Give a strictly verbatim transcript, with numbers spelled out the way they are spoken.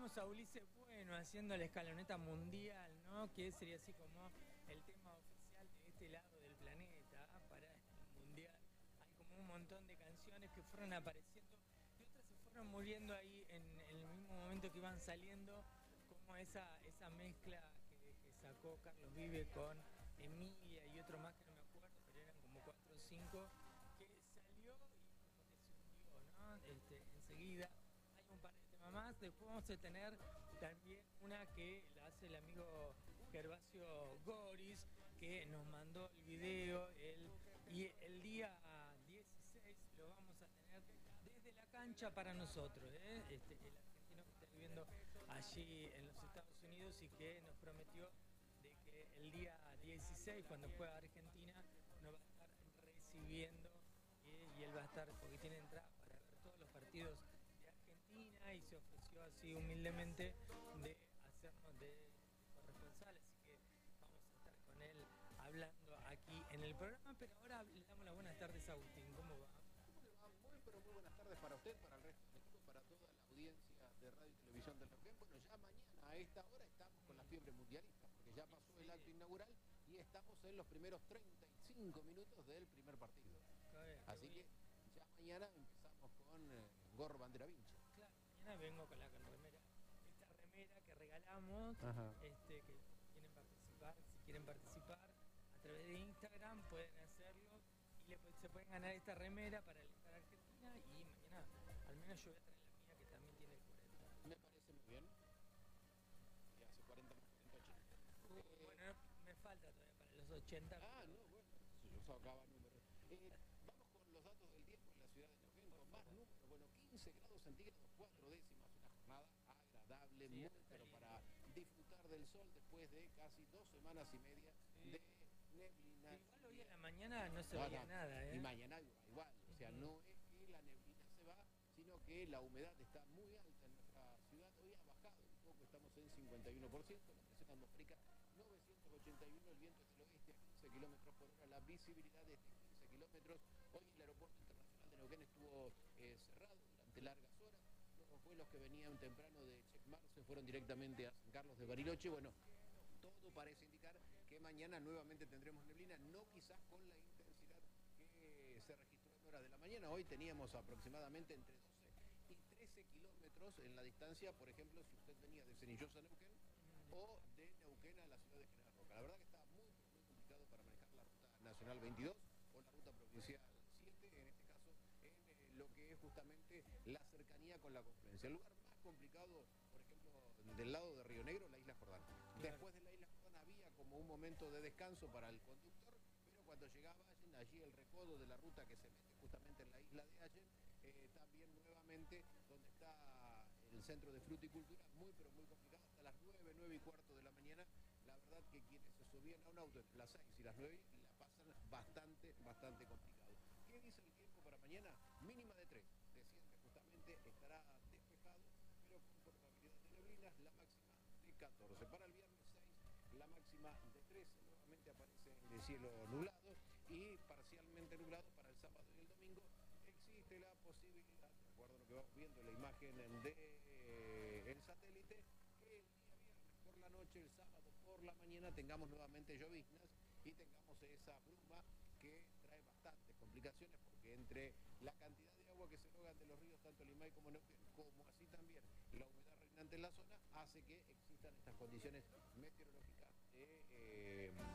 tenemos a Ulises Bueno haciendo la escaloneta mundial, ¿no? Que sería así como el tema oficial de este lado del planeta para el mundial. Hay como un montón de canciones que fueron apareciendo y otras se fueron muriendo ahí en, en el mismo momento que iban saliendo, como esa, esa mezcla que, que sacó Carlos Vive con Emilia y otro más que no me acuerdo, pero eran como cuatro o cinco, que salió y como que se hundió, ¿no? Este, enseguida. Hay un par de temas más. Después vamos a tener también una que la hace el amigo Gervasio Goris, que nos mandó el video. El, y el día dieciséis lo vamos a tener desde la cancha para nosotros, ¿eh? Este, el argentino que está viviendo allí en los Estados Unidos y que nos prometió de que el día dieciséis, cuando juega Argentina, nos va a estar recibiendo, ¿eh? Y él va a estar, porque tiene entrada para ver todos los partidos de Argentina y se ofreció así humildemente de hacernos de, de corresponsal, así que vamos a estar con él hablando aquí en el programa. Pero ahora le damos las buenas tardes a Agustín. ¿Cómo va? ¿Cómo le va? Muy, pero muy buenas tardes para usted, para el resto del equipo, para toda la audiencia de radio y televisión del Neuquén. Bueno, ya mañana a esta hora estamos con la fiebre mundialista, porque ya pasó el acto inaugural y estamos en los primeros treinta y cinco minutos del primer partido. Bien, así que ya mañana empezamos con eh, gorro bandera vincha. Claro, mañana vengo con la con remera, esta remera que regalamos, este, que quieren participar, si quieren participar a través de Instagram pueden hacerlo y le, se pueden ganar esta remera para alentar a Argentina. Y mañana al menos yo voy a traer la mía, que también tiene el cuarenta. Me parece muy bien. Y hace cuarenta más cuarenta, ochenta. Uh, eh, bueno, no, me falta todavía para los ochenta. Ah, pero... no, bueno, yo sacaba números. Eh, vamos con los datos del tiempo en la ciudad de Neuquén, con más números. Bueno, quince grados centígrados, cuatro décimas, una jornada agradable, sí, muy, pero lindo, para disfrutar del sol después de casi dos semanas y media, sí, de neblina. Sí, igual hoy en la mañana no se no, veía no, nada, ¿eh? Y mañana igual, o sea, uh-huh, no es que la neblina se va, sino que la humedad está muy alta en nuestra ciudad. Hoy ha bajado un poco, estamos en cincuenta y uno por ciento, la presión atmosférica novecientos ochenta y uno, el viento es del oeste a quince kilómetros por hora, la visibilidad es de quince kilómetros. Hoy el aeropuerto internacional de Neuquén estuvo eh, cerrado durante largas horas. Los vuelos que venían temprano de Checkmar se fueron directamente a San Carlos de Bariloche. Bueno, todo parece indicar que mañana nuevamente tendremos neblina, no quizás con la intensidad que se registró en horas de la mañana. Hoy teníamos aproximadamente entre doce y trece kilómetros en la distancia, por ejemplo, si usted venía de Cenillosa a Neuquén o de Neuquén a la ciudad de General Roca. La verdad que está muy, muy complicado para manejar la ruta nacional veintidós o la ruta provincial siete, en este caso en eh, lo que es justamente la cercanía con la confluencia. El lugar más complicado, por ejemplo, del lado de Río Negro, la isla Jordán. Después de la isla Jordán había como un momento de descanso para el conductor, pero cuando llegaba Allen, allí el recodo de la ruta que se mete justamente en la isla de Allen, eh, también nuevamente donde está el centro de fruticultura, muy pero muy complicado, hasta las nueve, nueve y cuarto de la mañana. La verdad que quienes se subían a un auto entre las seis y las nueve la pasan bastante, bastante complicado. ¿Qué dice el tiempo para mañana? Mínima de tres. Decían que justamente estará despejado, pero con probabilidad de neblinas, la máxima de catorce. Para el viernes seis, la máxima de trece. Nuevamente aparece el cielo nublado y parcialmente nublado para el sábado y el domingo. Existe la posibilidad, de acuerdo a lo que vamos viendo en la imagen del de, eh, satélite, que el día viernes por la noche, el sábado por la mañana tengamos nuevamente lloviznas y tengamos esa bruma que trae bastantes complicaciones, porque entre la cantidad de agua que se erogan de los ríos, tanto Limay como Neuquén, como así también la humedad reinante en la zona, hace que existan estas condiciones meteorológicas